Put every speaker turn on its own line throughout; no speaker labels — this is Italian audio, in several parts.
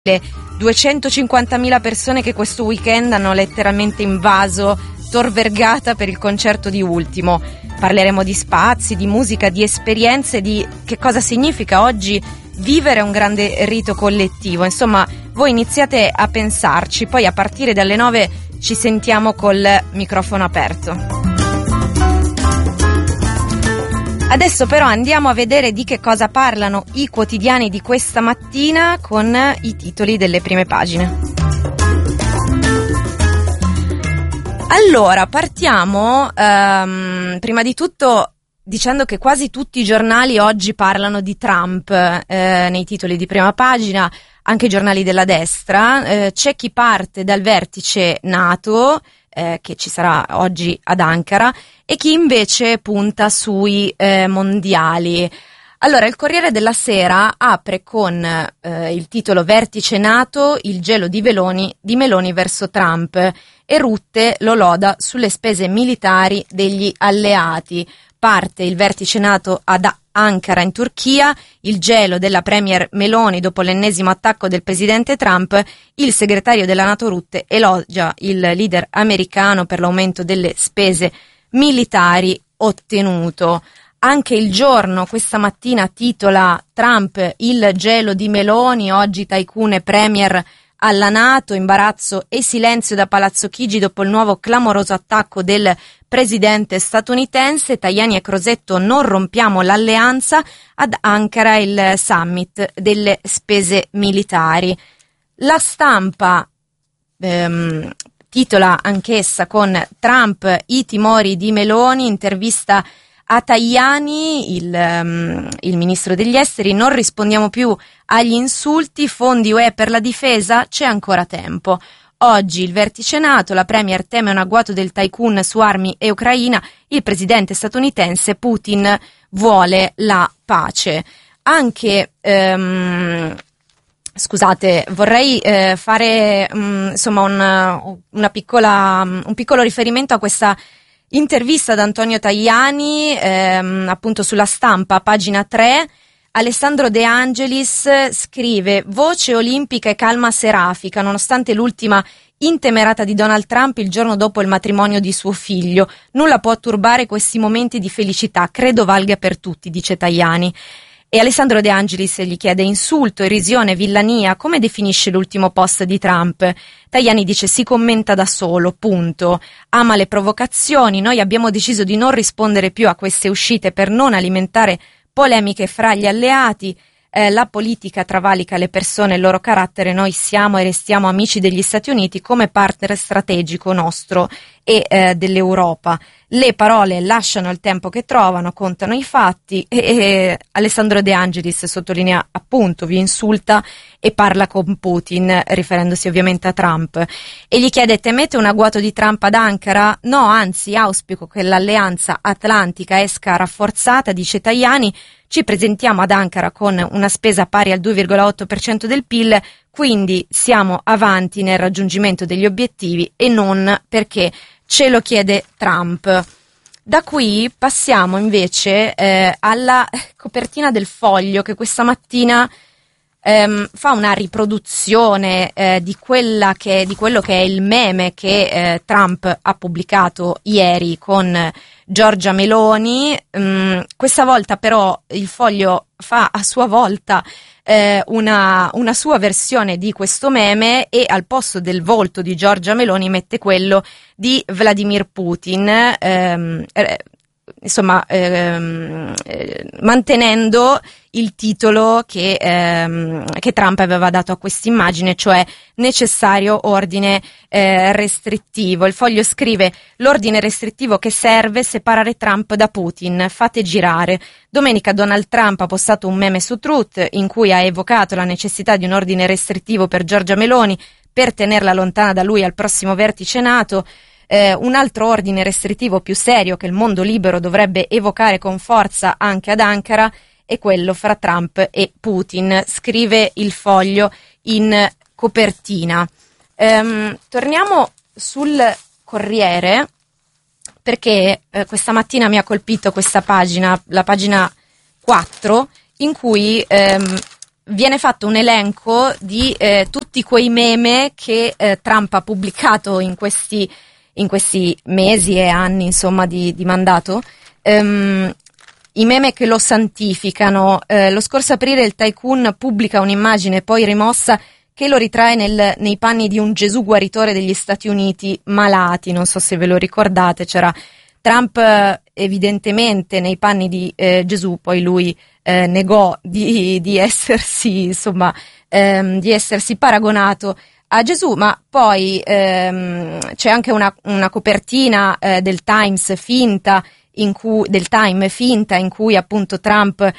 le 250.000 persone che questo weekend hanno letteralmente invaso Tor Vergata per il concerto di Ultimo. Parleremo di spazi, di musica, di esperienze, di che cosa significa oggi vivere un grande rito collettivo. Insomma, voi iniziate a pensarci, poi a partire dalle 9 ci sentiamo col microfono aperto. Adesso però andiamo a vedere di che cosa parlano i quotidiani di questa mattina con i titoli delle prime pagine. Allora, partiamo prima di tutto dicendo che quasi tutti i giornali oggi parlano di Trump nei titoli di prima pagina, anche i giornali della destra. C'è chi parte dal vertice NATO che ci sarà oggi ad Ankara e chi invece punta sui mondiali. Allora, il Corriere della Sera apre con il titolo Vertice NATO, il gelo di Meloni verso Trump, e Rutte lo loda sulle spese militari degli alleati. Parte il vertice NATO ad Ankara in Turchia, il gelo della premier Meloni dopo l'ennesimo attacco del presidente Trump, il segretario della NATO Rutte elogia il leader americano per l'aumento delle spese militari ottenuto. Anche Il Giorno questa mattina titola Trump, il gelo di Meloni, oggi tycoon e premier alla NATO, imbarazzo e silenzio da Palazzo Chigi dopo il nuovo clamoroso attacco del presidente statunitense. Tajani e Crosetto, non rompiamo l'alleanza, ad Ankara il summit delle spese militari. La Stampa titola anch'essa con Trump, i timori di Meloni, intervista a Tajani, il ministro degli esteri, non rispondiamo più agli insulti, fondi UE per la difesa, c'è ancora tempo. Oggi il vertice NATO, la premier teme un agguato del tycoon su armi e Ucraina, il presidente statunitense Putin vuole la pace. Anche, scusate, vorrei fare insomma un piccolo riferimento a questa intervista ad Antonio Tajani, appunto sulla Stampa, pagina 3. Alessandro De Angelis scrive: voce olimpica e calma serafica, nonostante l'ultima intemerata di Donald Trump il giorno dopo il matrimonio di suo figlio. Nulla può turbare questi momenti di felicità, credo valga per tutti, dice Tajani. E Alessandro De Angelis gli chiede: insulto, irrisione, villania, come definisce l'ultimo post di Trump? Tajani dice: si commenta da solo, punto. Ama le provocazioni, noi abbiamo deciso di non rispondere più a queste uscite per non alimentare polemiche fra gli alleati. La politica travalica le persone e il loro carattere, noi siamo e restiamo amici degli Stati Uniti come partner strategico nostro e dell'Europa. Le parole lasciano il tempo che trovano, contano i fatti e Alessandro De Angelis sottolinea appunto, vi insulta e parla con Putin, riferendosi ovviamente a Trump, e gli chiede: temete un agguato di Trump ad Ankara? No, anzi, auspico che l'alleanza atlantica esca rafforzata, dice Tajani. Ci presentiamo ad Ankara con una spesa pari al 2,8% del PIL, quindi siamo avanti nel raggiungimento degli obiettivi e non perché ce lo chiede Trump. Da qui passiamo invece alla copertina del Foglio, che questa mattina fa una riproduzione di quello che è il meme che Trump ha pubblicato ieri con Giorgia Meloni. Questa volta però il Foglio fa a sua volta una sua versione di questo meme e al posto del volto di Giorgia Meloni mette quello di Vladimir Putin, mantenendo il titolo che Trump aveva dato a questa immagine, cioè necessario ordine restrittivo. Il Foglio scrive: l'ordine restrittivo che serve, separare Trump da Putin, fate girare. Domenica Donald Trump ha postato un meme su Truth in cui ha evocato la necessità di un ordine restrittivo per Giorgia Meloni per tenerla lontana da lui al prossimo vertice NATO. Un altro ordine restrittivo più serio che il mondo libero dovrebbe evocare con forza anche ad Ankara è quello fra Trump e Putin, scrive il Foglio in copertina. Torniamo sul Corriere, perché questa mattina mi ha colpito questa pagina, la pagina 4, in cui viene fatto un elenco di tutti quei meme che Trump ha pubblicato in questi mesi e anni, insomma, di mandato. I meme che lo santificano. Lo scorso aprile il tycoon pubblica un'immagine poi rimossa che lo ritrae nei panni di un Gesù guaritore degli Stati Uniti malati. Non so se ve lo ricordate, c'era Trump evidentemente nei panni di Gesù, poi lui negò di essersi, insomma, di essersi paragonato a Gesù, ma poi c'è anche una copertina del Times finta, in cui appunto Trump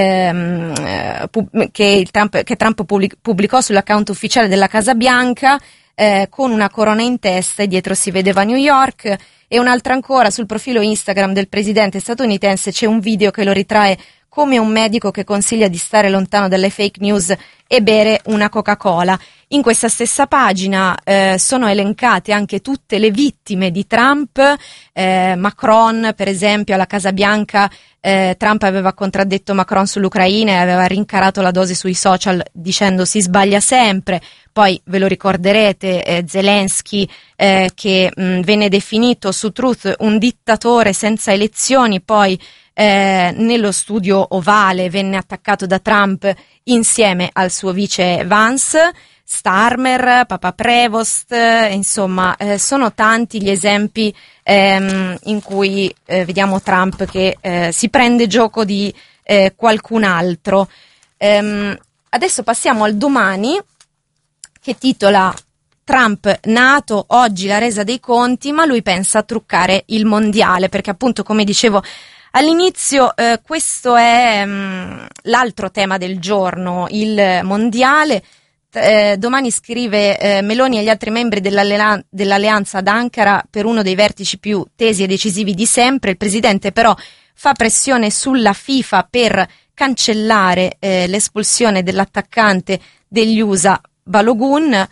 che Trump pubblicò sull'account ufficiale della Casa Bianca con una corona in testa e dietro si vedeva New York, e un'altra ancora sul profilo Instagram del presidente statunitense c'è un video che lo ritrae come un medico che consiglia di stare lontano dalle fake news e bere una Coca-Cola. In questa stessa pagina sono elencate anche tutte le vittime di Trump. Macron, per esempio, alla Casa Bianca Trump aveva contraddetto Macron sull'Ucraina e aveva rincarato la dose sui social dicendo si sbaglia sempre. Poi ve lo ricorderete, Zelensky che venne definito su Truth un dittatore senza elezioni, poi nello studio ovale venne attaccato da Trump insieme al suo vice Vance, Starmer, Papa Prevost, insomma sono tanti gli esempi in cui vediamo Trump che si prende gioco di qualcun altro. Adesso passiamo al Domani, che titola Trump nato, oggi la resa dei conti, ma lui pensa a truccare il mondiale, perché appunto, come dicevo all'inizio, questo è l'altro tema del giorno, il mondiale. Domani scrive Meloni e gli altri membri dell'alleanza ad Ankara per uno dei vertici più tesi e decisivi di sempre. Il presidente però fa pressione sulla FIFA per cancellare l'espulsione dell'attaccante degli USA Balogun.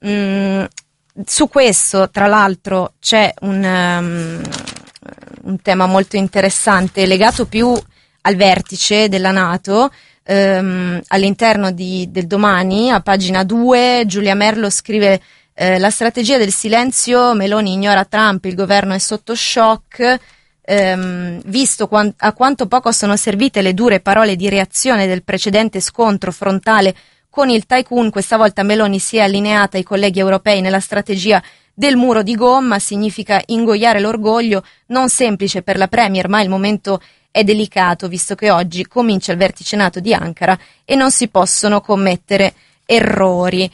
Su questo, tra l'altro, c'è un tema molto interessante legato più al vertice della NATO. All'interno del Domani, a pagina 2, Giulia Merlo scrive la strategia del silenzio, Meloni ignora Trump, il governo è sotto shock, visto a quanto poco sono servite le dure parole di reazione del precedente scontro frontale con il tycoon, questa volta Meloni si è allineata ai colleghi europei nella strategia del muro di gomma. Significa ingoiare l'orgoglio, non semplice per la Premier, ma il momento è delicato, visto che oggi comincia il vertice NATO di Ankara e non si possono commettere errori.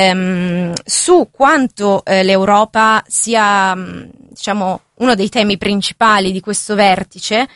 Su quanto l'Europa sia, diciamo, uno dei temi principali di questo vertice,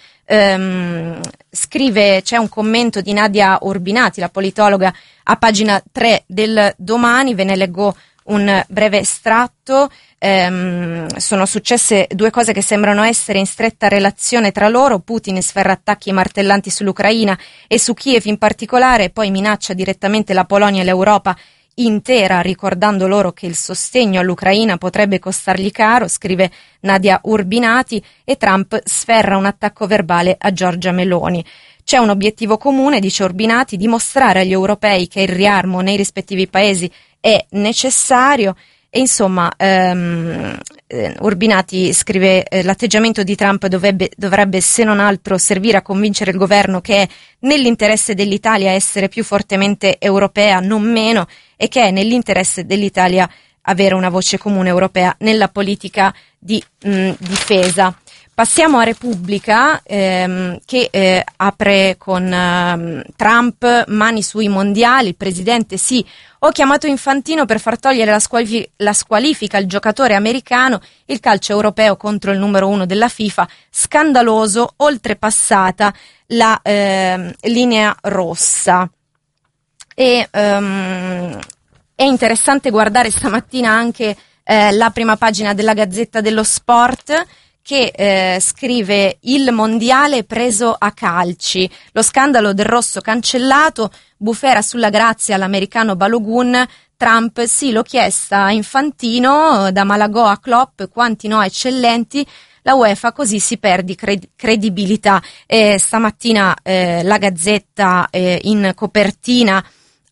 c'è un commento di Nadia Urbinati, la politologa, a pagina 3 del Domani, ve ne leggo un breve estratto. Sono successe due cose che sembrano essere in stretta relazione tra loro. Putin sferra attacchi martellanti sull'Ucraina e su Kiev in particolare, e poi minaccia direttamente la Polonia e l'Europa intera, ricordando loro che il sostegno all'Ucraina potrebbe costargli caro, scrive Nadia Urbinati, e Trump sferra un attacco verbale a Giorgia Meloni. C'è un obiettivo comune, dice Urbinati, dimostrare agli europei che il riarmo nei rispettivi paesi è necessario. E insomma, Urbinati scrive l'atteggiamento di Trump dovrebbe se non altro servire a convincere il governo che è nell'interesse dell'Italia essere più fortemente europea, non meno, e che è nell'interesse dell'Italia avere una voce comune europea nella politica di difesa. Passiamo a Repubblica, che apre con Trump, mani sui mondiali, il presidente sì, ho chiamato Infantino per far togliere la squalifica al giocatore americano, il calcio europeo contro il numero 1 della FIFA, scandaloso, oltrepassata la linea rossa. E è interessante guardare stamattina anche la prima pagina della Gazzetta dello Sport, che scrive il mondiale preso a calci, lo scandalo del rosso cancellato, bufera sulla grazia all'americano Balogun, Trump sì l'ho chiesta a Infantino, da Malagò a Klopp, quanti no eccellenti, la UEFA così si perde credibilità. Stamattina la Gazzetta in copertina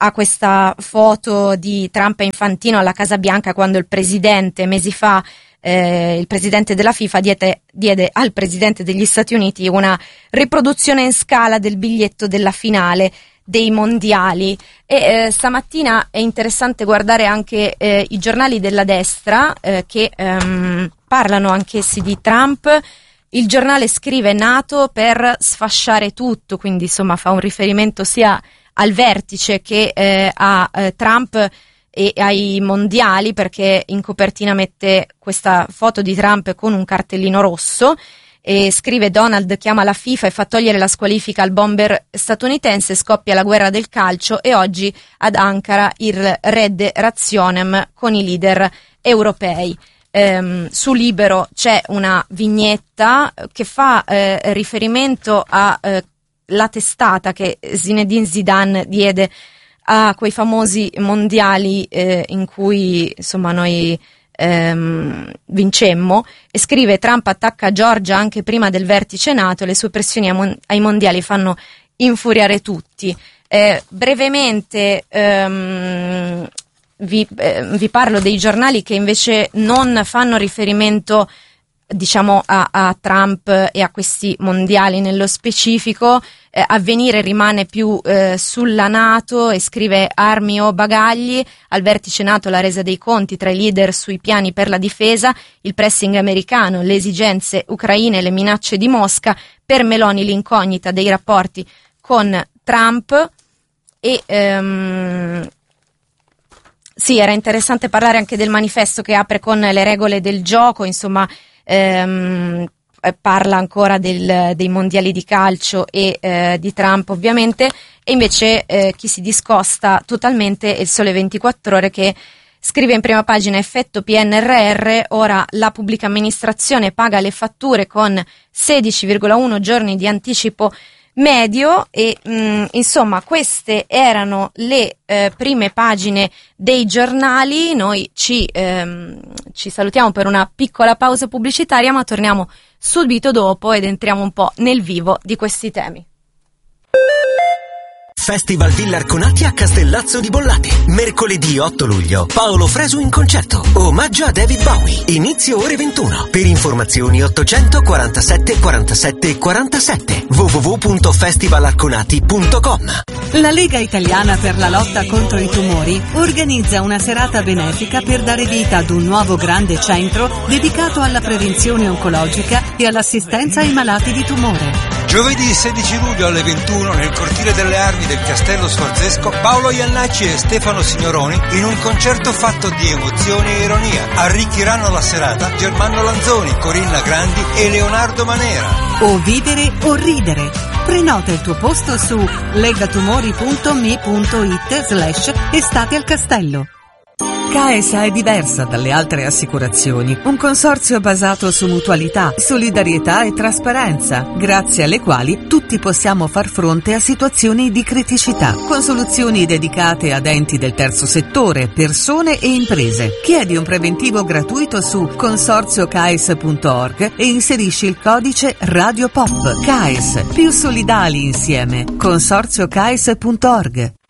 a questa foto di Trump e Infantino alla Casa Bianca quando il presidente, mesi fa, il presidente della FIFA diede al presidente degli Stati Uniti una riproduzione in scala del biglietto della finale dei mondiali. E stamattina è interessante guardare anche i giornali della destra che parlano anch'essi di Trump. Il giornale scrive: NATO per sfasciare tutto, quindi insomma fa un riferimento sia al vertice che a Trump e ai mondiali, perché in copertina mette questa foto di Trump con un cartellino rosso e scrive: Donald chiama la FIFA e fa togliere la squalifica al bomber statunitense, scoppia la guerra del calcio e oggi ad Ankara il Red Razionem con i leader europei. Su Libero c'è una vignetta che fa riferimento a la testata che Zinedine Zidane diede a quei famosi mondiali in cui insomma noi vincemmo, e scrive: Trump attacca Georgia anche prima del vertice NATO, le sue pressioni ai mondiali fanno infuriare tutti. Brevemente vi parlo dei giornali che invece non fanno riferimento, diciamo, a Trump e a questi mondiali nello specifico. Avvenire rimane più sulla NATO e scrive: armi o bagagli, al vertice NATO la resa dei conti tra i leader sui piani per la difesa, il pressing americano, le esigenze ucraine e le minacce di Mosca, per Meloni l'incognita dei rapporti con Trump. E sì, era interessante parlare anche del manifesto che apre con le regole del gioco, insomma. Parla ancora dei mondiali di calcio e di Trump ovviamente, e invece chi si discosta totalmente è il Sole 24 Ore, che scrive in prima pagina: effetto PNRR, ora la pubblica amministrazione paga le fatture con 16,1 giorni di anticipo medio. E insomma queste erano le prime pagine dei giornali. Noi ci salutiamo per una piccola pausa pubblicitaria, ma torniamo subito dopo ed entriamo un po' nel vivo di questi temi.
Festival Villa Arconati a Castellazzo di Bollate. Mercoledì 8 luglio. Paolo Fresu in concerto. Omaggio a David Bowie. Inizio ore 21. Per informazioni 847 47 47. www.festivalarconati.com.
La Lega Italiana per la lotta contro i tumori organizza una serata benefica per dare vita ad un nuovo grande centro dedicato alla prevenzione oncologica e all'assistenza ai malati di tumore.
Giovedì 16 luglio alle 21 nel cortile delle armi del Castello Sforzesco, Paolo Iannacci e Stefano Signoroni in un concerto fatto di emozioni e ironia. Arricchiranno la serata Germano Lanzoni, Corinna Grandi e Leonardo Manera.
O vivere o ridere. Prenota il tuo posto su legatumori.me.it/estate al castello. CAESA è diversa dalle altre assicurazioni, un consorzio basato su mutualità, solidarietà e trasparenza, grazie alle quali tutti possiamo far fronte a situazioni di criticità, con soluzioni dedicate ad enti del terzo settore, persone e imprese. Chiedi un preventivo gratuito su consorziocaes.org e inserisci il codice Radio Pop. CAES, più solidali insieme. consorziocaes.org.